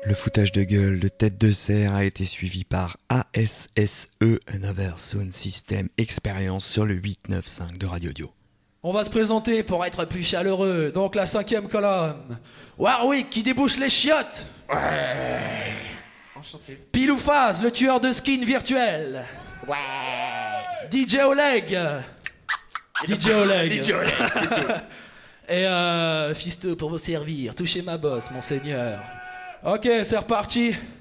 Le foutage de gueule de Tête de Serre a été suivi par ASSE, Another Sound System Experience sur le 895 de Radio Dio. On va se présenter pour être plus chaleureux. Donc la 5e colonne. Warwick qui débouche les chiottes. Ouais. Enchanté. Pile ou face, le tueur de skin virtuel. Ouais. DJ Oleg. DJ Oleg. DJ Oleg, c'est tout. Et Fisto pour vous servir. Touchez ma bosse, monseigneur. Ok, c'est reparti.